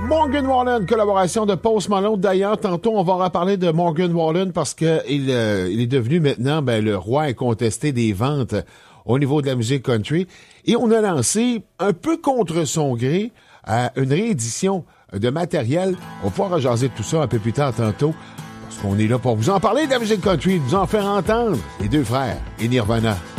Morgan Wallen, collaboration de Post Malone. D'ailleurs, tantôt, on va reparler de Morgan Wallen parce que il est devenu maintenant le roi incontesté des ventes au niveau de la musique country. Et on a lancé, un peu contre son gré, une réédition de matériel. On va pouvoir rejaser tout ça un peu plus tard tantôt parce qu'on est là pour vous en parler de la musique country, vous en faire entendre. Les deux frères et Nirvana.